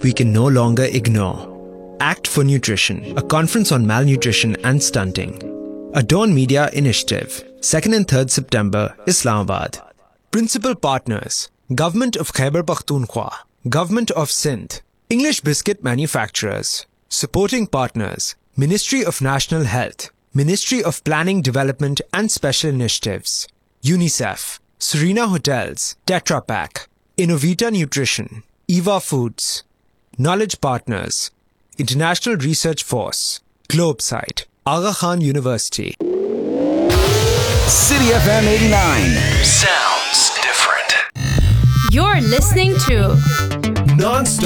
we can no longer ignore. Act for Nutrition, a conference on malnutrition and stunting. A Dawn Media initiative, 2nd and 3rd September, Islamabad. Principal partners, Government of Khyber Pakhtunkhwa, Government of Sindh, English Biscuit Manufacturers. Supporting partners, Ministry of National Health, Ministry of Planning, Development and Special Initiatives, UNICEF, Serena Hotels, Tetra Pak, Innovita Nutrition, Eva Foods. Knowledge partners, International Research Force, Globesite, Aga Khan University. City FM 89. Sounds different. You're listening to Non-stop